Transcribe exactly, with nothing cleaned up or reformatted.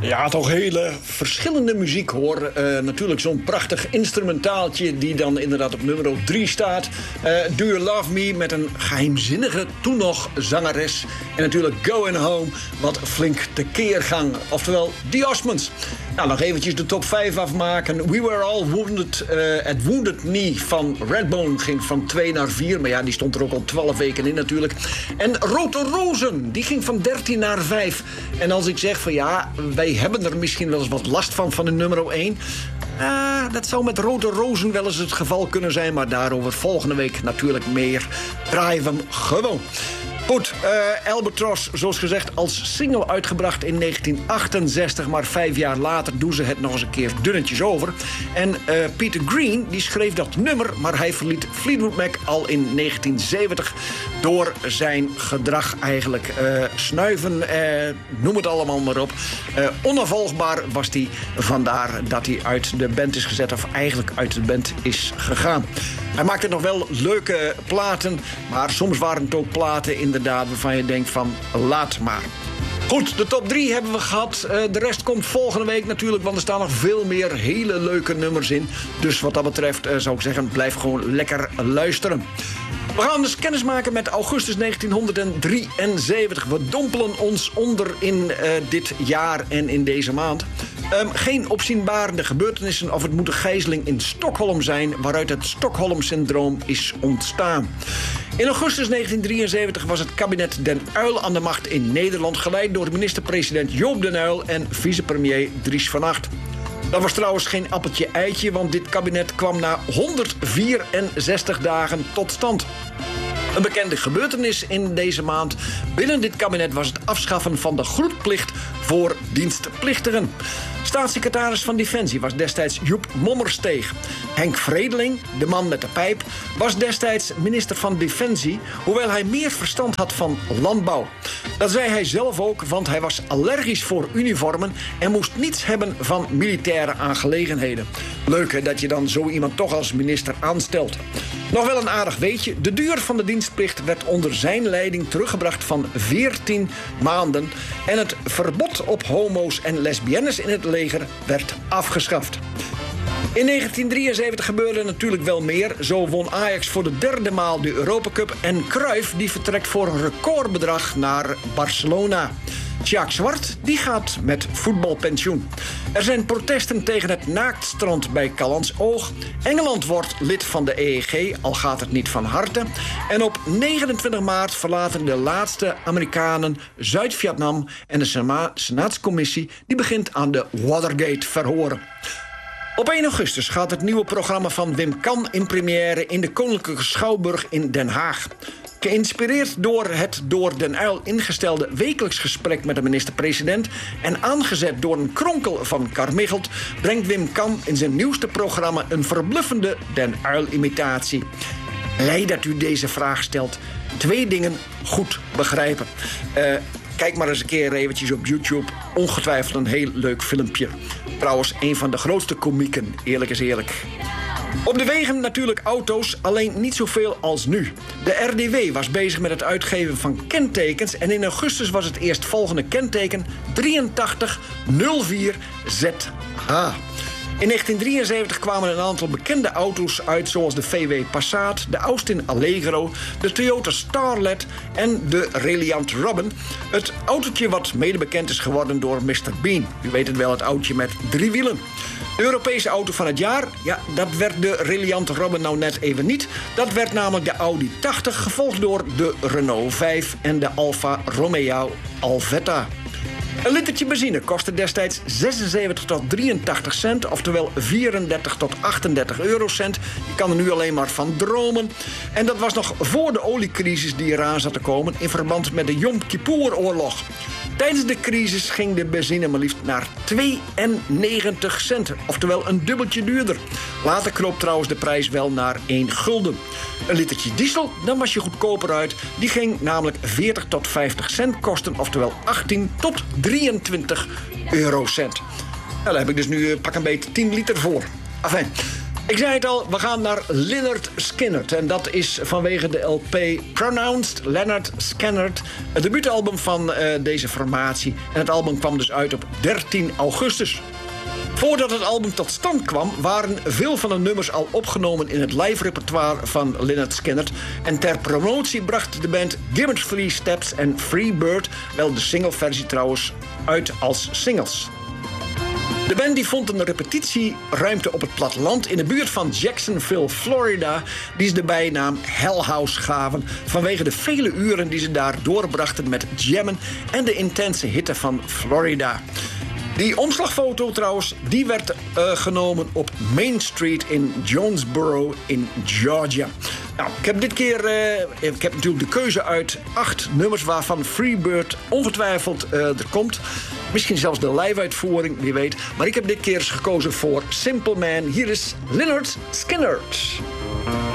Ja, toch hele verschillende muziek hoor. Uh, natuurlijk zo'n prachtig instrumentaaltje die dan inderdaad op nummer drie staat. Uh, Do You Love Me met een geheimzinnige toen nog zangeres. En natuurlijk Going Home, wat flink tekeergang. Oftewel The Osmonds. Nou, nog eventjes de top vijf afmaken. We Were All Wounded. Uh, het Wounded Knee van Redbone ging van twee naar vier. Maar ja, die stond er ook al twaalf weken in natuurlijk. En Rote Rozen, die ging van dertien naar vijf. En als ik zeg van ja, wij hebben er misschien wel eens wat last van, van de nummer één. Uh, dat zou met Rote Rozen wel eens het geval kunnen zijn. Maar daarover volgende week natuurlijk meer. Draaien we hem gewoon. Goed, uh, Albatross, zoals gezegd, als single uitgebracht in negentien achtenzestig... maar vijf jaar later doen ze het nog eens een keer dunnetjes over. En uh, Peter Green, die schreef dat nummer... maar hij verliet Fleetwood Mac al in negentien zeventig... door zijn gedrag eigenlijk. Uh, snuiven, uh, noem het allemaal maar op. Uh, onafvolgbaar was hij, vandaar dat hij uit de band is gezet... of eigenlijk uit de band is gegaan. Hij maakte nog wel leuke platen, maar soms waren het ook platen inderdaad waarvan je denkt van laat maar. Goed, de top drie hebben we gehad. Uh, de rest komt volgende week natuurlijk, want er staan nog veel meer hele leuke nummers in. Dus wat dat betreft uh, zou ik zeggen, blijf gewoon lekker luisteren. We gaan dus kennis maken met augustus negentien drieënzeventig. We dompelen ons onder in uh, dit jaar en in deze maand. Um, geen opzienbarende gebeurtenissen of het moet een gijzeling in Stockholm zijn... waaruit het Stockholm-syndroom is ontstaan. In augustus negentien drieënzeventig was het kabinet Den Uyl aan de macht in Nederland... geleid door minister-president Joop den Uyl en vicepremier Dries van Agt. Dat was trouwens geen appeltje-eitje, want dit kabinet kwam na honderdvierenzestig dagen tot stand. Een bekende gebeurtenis in deze maand binnen dit kabinet was het afschaffen van de groetplicht voor dienstplichtigen. Staatssecretaris van Defensie was destijds Joep Mommersteeg. Henk Vredeling, de man met de pijp, was destijds minister van Defensie, hoewel hij meer verstand had van landbouw. Dat zei hij zelf ook, want hij was allergisch voor uniformen en moest niets hebben van militaire aangelegenheden. Leuk hè, dat je dan zo iemand toch als minister aanstelt. Nog wel een aardig weetje, de duur van de dienstplicht werd onder zijn leiding teruggebracht van veertien maanden... en het verbod op homo's en lesbiennes in het leger werd afgeschaft. In negentien drieënzeventig gebeurde natuurlijk wel meer. Zo won Ajax voor de derde maal de Europa Cup en Cruyff die vertrekt voor een recordbedrag naar Barcelona. Sjaak Zwart die gaat met voetbalpensioen. Er zijn protesten tegen het naaktstrand bij Callantsoog. Engeland wordt lid van de E E G, al gaat het niet van harte. En op negenentwintig maart verlaten de laatste Amerikanen Zuid-Vietnam... en de Sena- Senaatscommissie die begint aan de Watergate-verhoren. Op één augustus gaat het nieuwe programma van Wim Kan in première... in de Koninklijke Schouwburg in Den Haag. Geïnspireerd door het door Den Uyl ingestelde wekelijks gesprek met de minister-president... en aangezet door een kronkel van Carmichelt... brengt Wim Kan in zijn nieuwste programma een verbluffende Den Uyl-imitatie. Blij dat u deze vraag stelt. Twee dingen goed begrijpen. Uh, Kijk maar eens een keer eventjes op YouTube. Ongetwijfeld een heel leuk filmpje. Trouwens, een van de grootste komieken, eerlijk is eerlijk. Op de wegen natuurlijk auto's, alleen niet zoveel als nu. De R D W was bezig met het uitgeven van kentekens... en in augustus was het eerstvolgende kenteken drieëntachtig nul vier Z H. In negentien drieënzeventig kwamen een aantal bekende auto's uit... zoals de V W Passat, de Austin Allegro, de Toyota Starlet en de Reliant Robin. Het autootje wat mede bekend is geworden door mister Bean. U weet het wel, het autootje met drie wielen. De Europese auto van het jaar, ja, dat werd de Reliant Robin nou net even niet. Dat werd namelijk de Audi tachtig, gevolgd door de Renault vijf en de Alfa Romeo Alvetta. Een litertje benzine kostte destijds zesenzeventig tot drieëntachtig cent... oftewel vierendertig tot achtendertig eurocent. Je kan er nu alleen maar van dromen. En dat was nog voor de oliecrisis die eraan zat te komen... in verband met de Yom Kippur-oorlog. Tijdens de crisis ging de benzine maar liefst naar tweeënnegentig cent. Oftewel een dubbeltje duurder. Later kroop trouwens de prijs wel naar één gulden. Een litertje diesel, dan was je goedkoper uit. Die ging namelijk veertig tot vijftig cent kosten. Oftewel achttien tot drieëntwintig eurocent. Nou, daar heb ik dus nu pak een beetje tien liter voor. Enfin, Ik zei het al, we gaan naar Lynyrd Skynyrd. En dat is vanwege de L P Pronounced Lynyrd Skynyrd, het debuutalbum van uh, deze formatie. En het album kwam dus uit op dertien augustus. Voordat het album tot stand kwam, waren veel van de nummers al opgenomen in het live repertoire van Lynyrd Skynyrd. En ter promotie bracht de band Give It Three Steps en Free Bird, wel de singleversie trouwens, uit als singles. De band die vond een repetitieruimte op het platteland in de buurt van Jacksonville, Florida, die ze de bijnaam Hell House gaven vanwege de vele uren die ze daar doorbrachten met jammen en de intense hitte van Florida. Die omslagfoto trouwens, die werd uh, genomen op Main Street in Jonesboro in Georgia. Nou, ik heb dit keer uh, ik heb natuurlijk de keuze uit acht nummers waarvan Freebird ongetwijfeld uh, er komt. Misschien zelfs de live-uitvoering, wie weet. Maar ik heb dit keer gekozen voor Simple Man. Hier is Lynyrd Skynyrd.